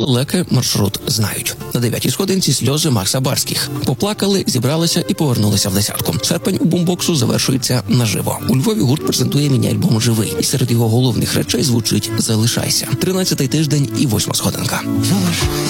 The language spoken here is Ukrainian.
Леки маршрут знають. На 9-й сходинці сльози Макса Барських. Поплакали, зібралися і повернулися в десятку. Серпень у бумбоксу завершується наживо. У Львові гурт презентує міні-альбом «Живий». І серед його головних речей звучить «Залишайся». 13-й тиждень і 8-ма сходинка.